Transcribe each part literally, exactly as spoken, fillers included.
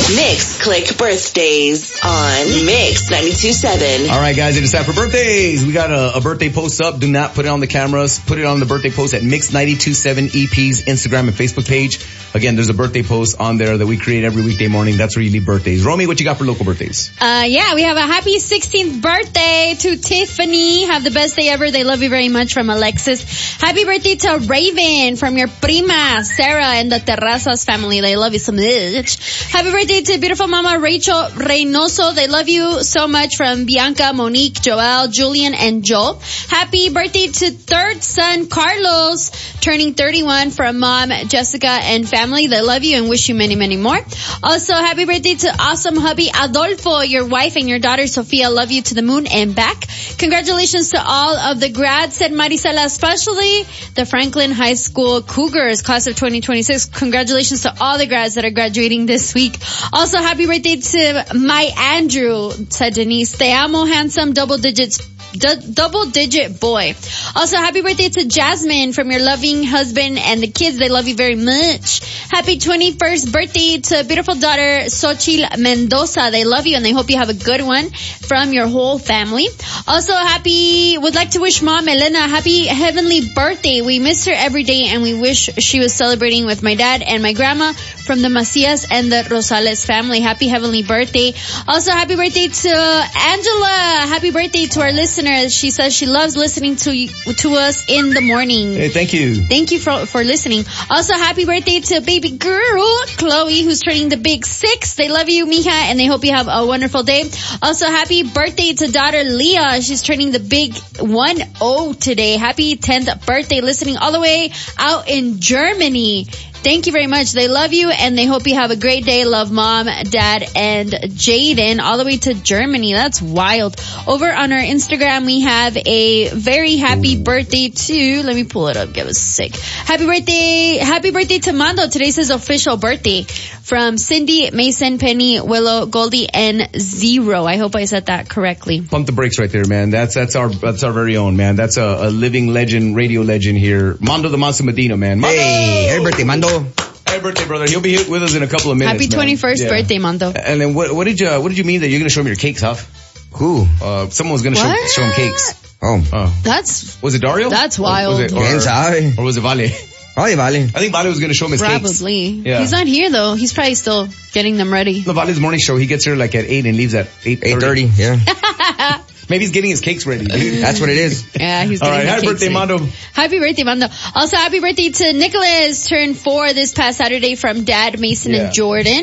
Mix Click Birthdays on Mix ninety-two point seven. All right, guys, it is time for birthdays. We got a, a birthday post up. Do not put it on the cameras. Put it on the birthday post at Mix ninety-two point seven E P's Instagram and Facebook page. Again, there's a birthday post on there that we create every weekday morning. That's where you leave birthdays. Romy, what you got for local birthdays? Uh, yeah, we have a happy sixteenth birthday to Tiffany. Have the best day ever. They love you very much from Alexis. Happy birthday to Raven from your prima, Sarah, and the Terrazas family. They love you so much. Happy birthday to beautiful mama Rachel Reynoso. They love you so much from Bianca, Monique, Joel, Julian, and Joel. Happy birthday to third son Carlos, turning thirty-one, from mom Jessica and family. They love you and wish you many, many more. Also, happy birthday to awesome hubby Adolfo, your wife and your daughter Sofia. Love you to the moon and back. Congratulations to all of the grads, said Marisela, especially the Franklin High School Cougars, class of twenty twenty-six. Congratulations to all the grads that are graduating this week. Also, happy birthday to my Andrew, said Denise. Te amo, handsome, double digits. D- double digit boy. Also, happy birthday to Jasmine from your loving husband and the kids. They love you very much. Happy twenty-first birthday to beautiful daughter Xochitl Mendoza. They love you and they hope you have a good one from your whole family. Also, happy, would like to wish mom Elena happy heavenly birthday. We miss her every day and we wish she was celebrating with my dad and my grandma from the Macias and the Rosales family. Happy heavenly birthday. Also, happy birthday to Angela. Happy birthday to our listeners. She says she loves listening to to us in the morning. Hey, thank you. Thank you for for listening. Also, happy birthday to baby girl Chloe, who's turning the big six. They love you, mija, and they hope you have a wonderful day. Also, happy birthday to daughter Leah. She's turning the big one oh today. Happy tenth birthday, listening all the way out in Germany. Thank you very much. They love you and they hope you have a great day. Love mom, dad, and Jaden all the way to Germany. That's wild. Over on our Instagram, we have a very happy Ooh. birthday to, let me pull it up, get us sick. Happy birthday, happy birthday to Mando. Today's his official birthday. From Cindy, Mason, Penny, Willow, Goldie, and Zero. I hope I said that correctly. Pump the brakes right there, man. That's, that's our, that's our very own, man. That's a, a living legend, radio legend here. Mando the Monster Medina, man. Mando! Hey, happy birthday, Mando. Happy birthday, brother. He'll be with us in a couple of minutes. Happy twenty-first yeah. birthday, Mando. And then what, what did you, what did you mean that you're going to show me your cakes, huh? Who? Uh, someone was going to show, show him cakes. Oh. oh. That's, was it Dario? That's wild. Or was it, or, or was it Vale? Probably Vale. I think Vale was going to show him his probably. cakes. Probably. Yeah. He's not here though. He's probably still getting them ready. No, Vale's morning show, he gets here like at eight and leaves at eight thirty. Yeah. Maybe he's getting his cakes ready, dude. That's what it is. Yeah, he's All getting right, his happy cakes birthday, ready. Mando. Happy birthday, Mando. Also, happy birthday to Nicholas, turned four this past Saturday, from Dad, Mason, yeah. and Jordan.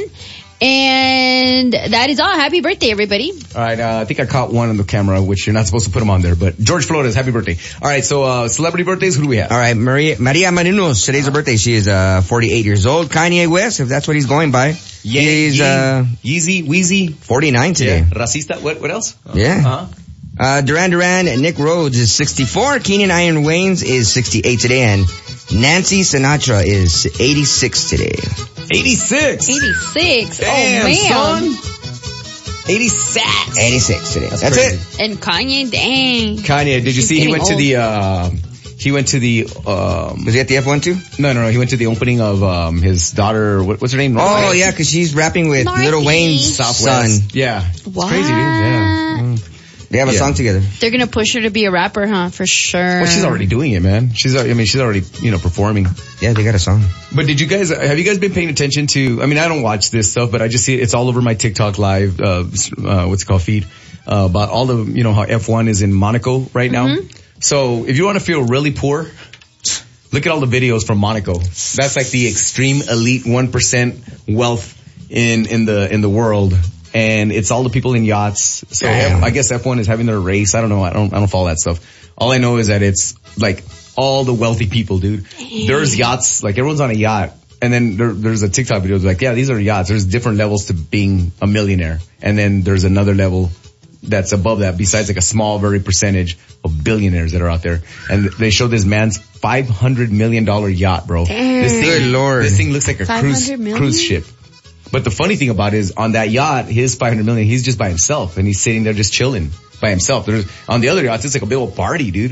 And that is all. Happy birthday, everybody. All right, uh, I think I caught one on the camera, which you're not supposed to put them on there, but George Flores, happy birthday. All right, so uh celebrity birthdays, who do we have? All right, Maria Maria Marinos, today's her birthday. She is uh forty-eight years old. Kanye West, if that's what he's going by. Yeah, he's uh Yeezy, Wheezy, forty-nine today. Yeah. Racista, what what else? Uh, yeah. Uh-huh. Uh Duran Duran, Nick Rhodes is sixty-four. Keenan Iron Wayans is sixty-eight today, and Nancy Sinatra is eighty-six today. eighty-six. eighty-six. Damn, oh man. Son. eighty-six. eighty-six today. That's, That's it. And Kanye, dang. Kanye, did you He's see he went old. to the, uh, he went to the, um, was he at the F one too? No, no, no. He went to the opening of, um, his daughter, what, what's her name? Oh, Northwest. yeah, cause she's rapping with Northeast. Lil Wayne's Southwest. son. Yeah. It's What? crazy, dude. Yeah. Mm. They have a Yeah. song together. They're gonna push her to be a rapper, huh? For sure. Well, she's already doing it, man. She's, I mean, she's already, you know, performing. Yeah, they got a song. But did you guys, have you guys been paying attention to, I mean, I don't watch this stuff, but I just see it, it's all over my TikTok live, uh, uh what's it called, feed, uh, about all the, you know, how F one is in Monaco right now. Mm-hmm. So if you want to feel really poor, look at all the videos from Monaco. That's like the extreme elite one percent wealth in, in the, in the world. And it's all the people in yachts. So F, I guess F one is having their race. I don't know. I don't, I don't follow that stuff. All I know is that it's like all the wealthy people, dude. There's yachts, like everyone's on a yacht. And then there, there's a TikTok video like, yeah, these are yachts. There's different levels to being a millionaire. And then there's another level that's above that, besides like a small, very percentage of billionaires that are out there. And they show this man's five hundred million dollars yacht, bro. This thing, Good Lord. This thing looks like a cruise, cruise ship. But the funny thing about it is on that yacht, his five hundred million, he's just by himself and he's sitting there just chilling by himself. There's, on the other yachts, it's like a big old party, dude.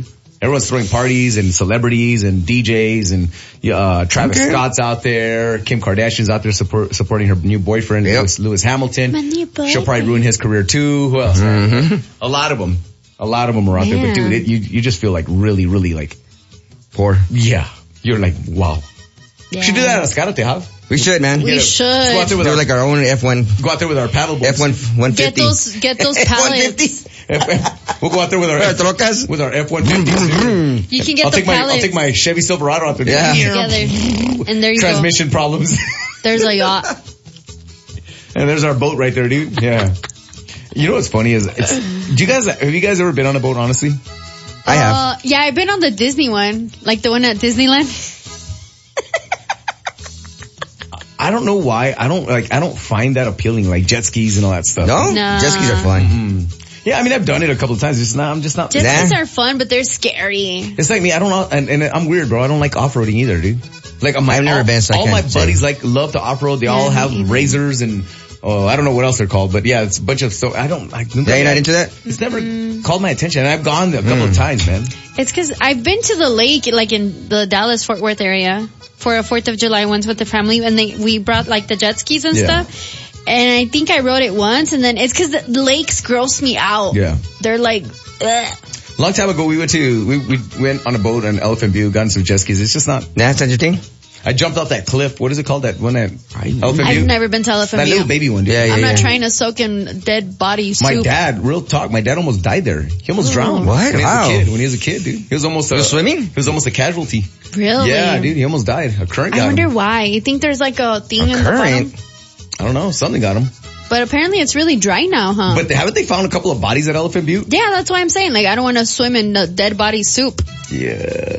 Everyone's throwing parties and celebrities and D Js and uh Travis Okay. Scott's out there. Kim Kardashian's out there support, supporting her new boyfriend, Yep. Lewis, Lewis Hamilton. My new She'll probably boyfriend. ruin his career too. Who else? A lot of them. A lot of them are out there. But Man. dude, it, you you just feel like really, really like, Poor. yeah. You're like, wow. Yeah. We should do that at Escarate, huh? We should, man. We Get a- should. Let's go out there with Do our, like our own F one, go out there with our paddle boats. F one one Get fifty. those, get those pallets. We'll go out there with our Our trocas. with our F one fifties. You can get I'll the take my I'll pallets take my Chevy Silverado out there. Yeah. together. And there you Transmission problems. go. There's a yacht. And there's our boat right there, dude. Yeah. You know what's funny is, it's, do you guys, have you guys ever been on a boat, honestly? I have. Uh, yeah, I've been on the Disney one. Like the one at Disneyland. I don't know why. I don't like, I don't find that appealing, like jet skis and all that stuff. No? Nah. Jet skis are fun. Yeah, I mean, I've done it a couple of times. It's not, I'm just not, Jet Nah. skis are fun, but they're scary. it's like me, I don't know, and, and I'm weird, bro. I don't like off-roading either, dude. Like, my, I've never all, been, so I all can't my say. buddies like, love to off-road. They Yeah, all me have either. razors and, oh, I don't know what else they're called, but yeah, it's a bunch of, so I don't, like, Yeah, you're not into that? It's never called my attention, and I've gone a couple of times, man. It's cause I've been to the lake, like in the Dallas Fort Worth area for a fourth of July once with the family, and they, we brought like the jet skis and Yeah. stuff. And I think I rode it once, and then it's cause the lakes gross me out. Yeah. They're like, ugh. Long time ago, we went to, we, we went on a boat on Elephant View, got in some jet skis. It's just not, Nah, that's not your thing? I jumped off that cliff. What is it called? That one at Elephant View? I've never been to Elephant That View. little baby one, dude. Yeah, yeah, I'm yeah. not trying to soak in dead body soup. My dad, real talk, my dad almost died there. He almost drowned. What? When he was Wow. a kid. When he was a kid, dude. He was almost He was a, swimming? He was almost a casualty. Really? Yeah, dude. He almost died. A current got I wonder him. why. You think there's like a thing A in the current? bottom? I don't know. Something got him. But apparently it's really dry now, huh? But haven't they found a couple of bodies at Elephant View? yeah, that's why I'm saying, like, I don't want to swim in the dead body soup. Yeah.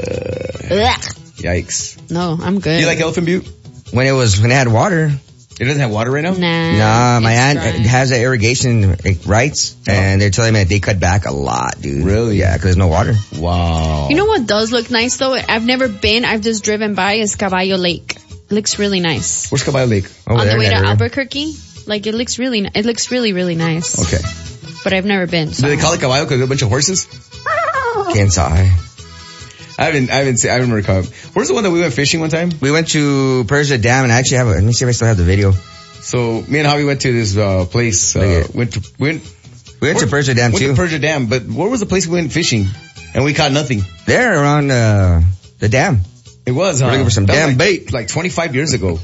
Ugh. Yikes. No, I'm good. Do you like Elephant View? When it was, when it had water. It doesn't have water right now? Nah. Nah, my it's aunt dry. has the irrigation rights, and they're telling me that they cut back a lot, dude. Really? Yeah, because there's no water. Wow. You know what does look nice though? I've never been. I've just driven by. Is Caballo Lake. It looks really nice. Where's Caballo Lake? Over On there the way in to that area. Albuquerque. Like it looks really. ni- It looks really really nice. Okay. But I've never been. So. Do they call it Caballo because there's a bunch of horses? Can't I? I haven't, I haven't seen, I remember calling. Where's the one that we went fishing one time? We went to Persia Dam, and I actually have a, let me see if I still have the video. So me and Javi went to this, uh, place, uh, Okay. went to, went, We went to Persia Dam went too. to Persia Dam, but where was the place we went fishing? And we caught nothing. There around, uh, the dam. It was, huh? We're looking for some That was damn like, bait. Like twenty-five years ago.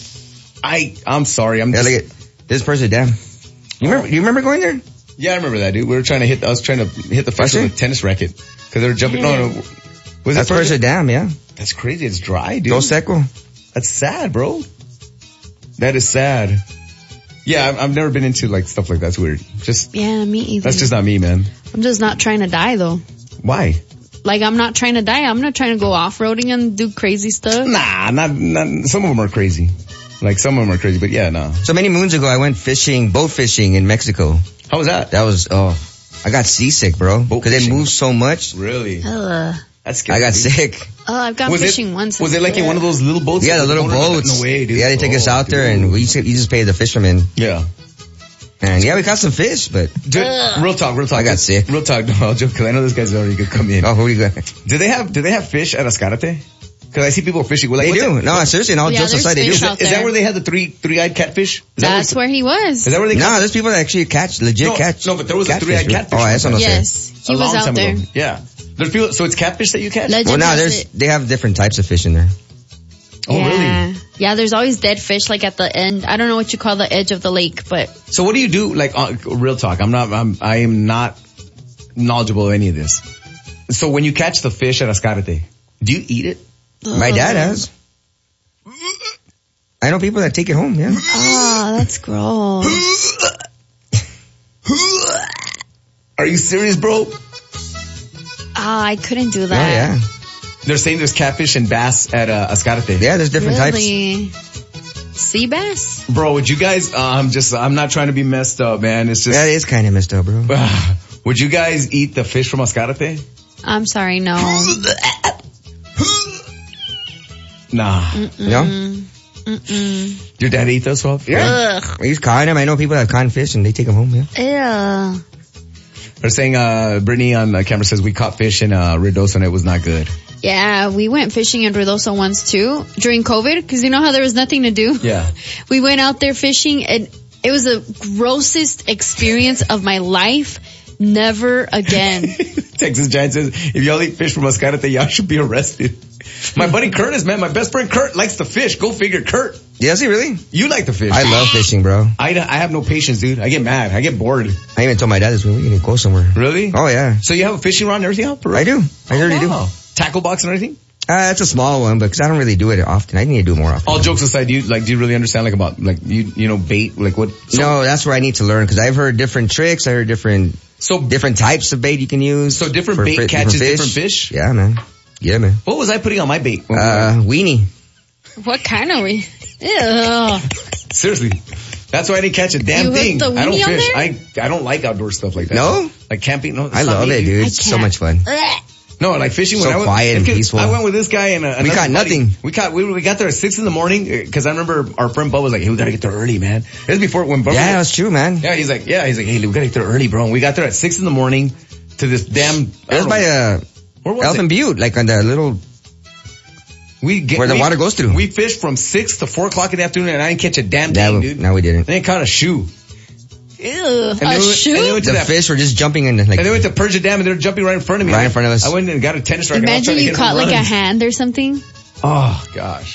I, I'm sorry, I'm Yeah, just, look at, this is Persia Dam. You remember, you remember going there? yeah, I remember that, dude. We were trying to hit, I was trying to hit the fish Was with it? a tennis racket. Cause they were jumping, no, no. Was That's it Persia Dam, yeah. That's crazy. It's dry, dude. Dos Seco. That's sad, bro. That is sad. Yeah, I've, I've never been into like stuff like that. It's weird. Just, Yeah, me either. that's just not me, man. I'm just not trying to die though. Why? Like I'm not trying to die. I'm not trying to go off roading and do crazy stuff. Nah, not, not, some of them are crazy. Like some of them are crazy, but yeah, no. So many moons ago, I went fishing, boat fishing in Mexico. How was that? That was, oh, I got seasick, bro. Boat Because it fishing. moves so much. Really? Ugh. That's scary. I got dude. sick. Oh, I've gone Was fishing it, once. was it like in one of those little boats? Yeah, the little No, no, no, boats. No way, dude. Yeah, they take us Oh, out there, dude. and we just, you just pay the fishermen. Yeah. And yeah, we caught some fish, but Dude, real talk, real talk. I got sick. Real talk, no, I'll joke, cause I know this guy's already gonna come in. oh, who are you going? Do they have, do they have fish at Escarate? Cause I see people fishing. Well, like, They what's do. that- No, seriously, no, Yeah, jokes there's aside, they do. fish Is, out that- is that there. where they had the three, three-eyed catfish? Is That's that where he was. Is that where they No, there's people that actually catch, legit No, catch. no, but there was a catfish, three-eyed right? catfish Oh, that's what I'm saying. Yes, he a was long out time there. ago. Yeah. There's people, so it's catfish that you catch? Legend Well, now has there's, it. they have different types of fish in there. Oh, yeah. really? Yeah, there's always dead fish like at the end. I don't know what you call the edge of the lake, but So what do you do? Like, uh, real talk. I'm not, I'm, I am not knowledgeable of any of this. So when you catch the fish at Escarate, do you eat it? My dad has. I know people that take it home, yeah. oh, that's gross. Are you serious, bro? Oh, I couldn't do Oh, that. yeah. They're saying there's catfish and bass at uh, Escarate. Yeah, there's different types. Really? Sea bass? Bro, would you guys, uh, I'm just, I'm not trying to be messed up, man. It's just, That is kind of messed up, bro. would you guys eat the fish from Escarate? I'm sorry, no. Nah. No? Mm-mm. Your dad ate those, Swap? Ugh. He's caught them. I know people that have caught fish and they take them home, yeah. Ew. They're saying, uh, Brittany on uh, camera says we caught fish in, uh, Ruidoso and it was not good. Yeah, we went fishing in Ruidoso once too during COVID because you know how there was nothing to do. Yeah. We went out there fishing and it was the grossest experience of my life. Never again. Texas Giant says, if y'all eat fish from Mascarate, y'all should be arrested. My buddy Curtis, man, my best friend Kurt likes to fish. Go figure, Kurt. Yeah, is he really? You like to fish. I love fishing, bro. I, I have no patience, dude. I get mad. I get bored. I even told my dad this week, we need to go somewhere. Really? Oh, yeah. So you have a fishing rod and everything out? I do. I oh, already wow. do. Tackle box and everything? Uh, it's a small one, but because I don't really do it often. I need to do it more often. All jokes aside, do you, like, do you really understand, like, about, like, you, you know, bait? Like, what? So, no, that's where I need to learn because I've heard different tricks. I heard different, so different types of bait you can use. So different for bait fi- catches different different fish? Yeah, man. Yeah, man. What was I putting on my bait? Uh, weenie. What kind of we? Ew. Seriously. That's why I didn't catch a damn You hooked thing. the I don't weenie on fish. there? I, I don't like outdoor stuff like that. No? Like camping? No. it's I not love me, it, dude. I It's so can't. much fun. No, like fishing So when I went, quiet and because peaceful. I went with this guy and uh, We caught nothing. We caught, we, we got there at six in the morning because I remember our friend Bub was like, hey, we gotta get there early, man. It was before when Bub Yeah, was, that's true, man. yeah, he's like, yeah, he's like, hey, we gotta get there early, bro. And we got there at six in the morning to this damn, It was by uh, where was Elfin it? Butte, like on the little, We get, where the we, water goes through. We fished from six to four o'clock in the afternoon and I didn't catch a damn Yeah, thing, we- dude. no, we didn't. Then I caught a shoe. Ew. And then A we- shoe? and then we went to the that, fish were just jumping in, like, and then we went to Persia Dam and they were jumping right in front of me. Right in front of us. I went and got a tennis racket. and I was Imagine trying to you hit caught home like a runs. hand or something. Oh gosh.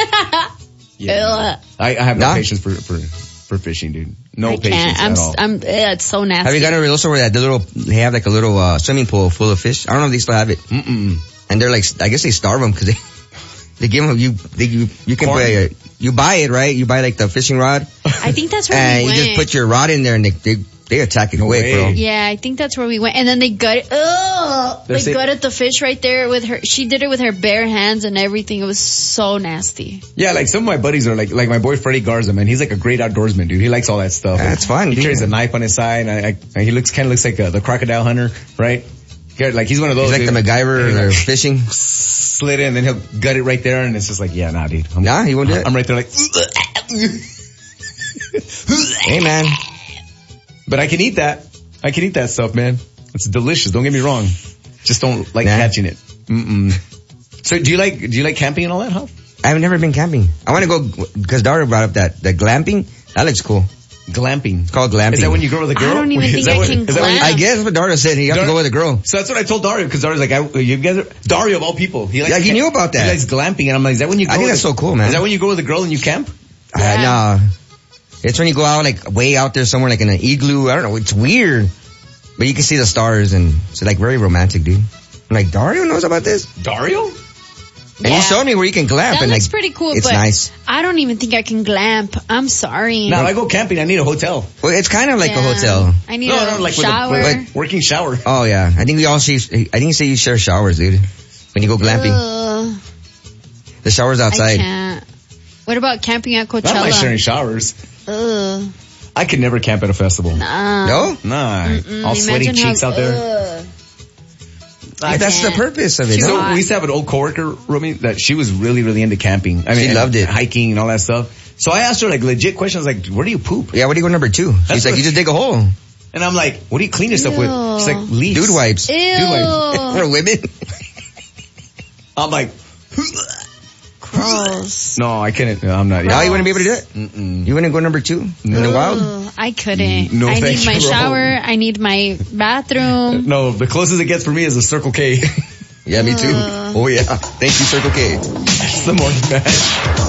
Yeah. I, I have no Nah. patience for, for, for fishing, dude. No I patience can't. I'm, at all. I'm, eh, it's so nasty. have you gone to Ruidoso where that the little, they have like a little, uh, swimming pool full of fish? I don't know if they still have it. Mm-mm. And they're like, I guess they starve them because they, they give them, you, they, you, you can Corn. buy a, you buy it, right? You buy like the fishing rod. I think that's where And we you went. just put your rod in there and they, they, they attack it No quick, way. bro. Yeah, I think that's where we went. And then they gutted, ugh, They're they say- gutted the fish right there with her, she did it with her bare hands and everything. It was so nasty. Yeah, like some of my buddies are like, like my boy Freddie Garza, man. He's like a great outdoorsman, dude. He likes all that stuff. That's fun, He dude. carries a knife on his side. And I, I, and he looks kind of looks like uh the crocodile hunter, right? Yeah, like he's one of those. He's like the dude. MacGyver And or he'll, like, fishing. slit it and then he'll gut it right there and it's just like, yeah, nah, dude. I'm, Nah, he won't do it. I'm right there like, Hey, man. but I can eat that. I can eat that stuff, man. It's delicious. Don't get me wrong. Just don't like Nah. catching it. Mm-mm. So do you like, do you like camping and all that, huh? I've never been camping. I want to go, because Dario brought up that, that glamping. That looks cool. Glamping. It's called glamping. Is that when you go with a girl? I don't even Is think that I what- can is that what- glamp. I guess what Dario said. You have to Dario- go with a girl. So that's what I told Dario, because Dario's like, I, you guys are, Dario of all people. He likes Yeah, he camp- knew about that. He likes glamping, and I'm like, is that when you go I think with that's a- so cool, man. Is that when you go with a girl and you camp? Uh, Yeah. no. It's when you go out, like, way out there somewhere, like in an igloo. I don't know. It's weird. But you can see the stars and it's like very romantic, dude. I'm like, Dario knows about this? Dario? And Yeah. he showed me where you can glamp. That and looks like, pretty cool, It's but nice. I don't even think I can glamp. I'm sorry. Now, if I go camping, I need a hotel. Well, it's kind of like Yeah. a hotel. I need No, a no, like with a- shower. with a working shower. Oh, yeah. I think we all share, I think you say you share showers, dude. When you go glamping. Ugh, The shower's I outside. can't. What about camping at Not like Coachella? sharing showers. Ugh, I could never camp at a festival. nah. No? Nah. Mm-mm. All sweaty Imagine cheeks how- out there. ugh. Like, that's the can't. purpose of it. Too no? So hot. we used to have an old coworker, Romy, that she was really, really into camping. I mean, She and loved it. hiking and all that stuff. So I asked her like legit questions like, where do you poop? Yeah, what do you go number two? That's She's like, what- you just dig a hole. And I'm like, what do you clean yourself with? Ew. She's like, leaves. Dude wipes. Ew. For women. I'm like, Gross. no, I couldn't. No, I'm not. Now you wouldn't be able to do it? Mm-mm. You wouldn't go number two? In the wild? Ugh, I couldn't. No, I thank need my you, bro. shower. I need my bathroom. No, the closest it gets for me is a Circle K. Yeah, me too. Oh yeah. Thank you, Circle K. It's the morning match.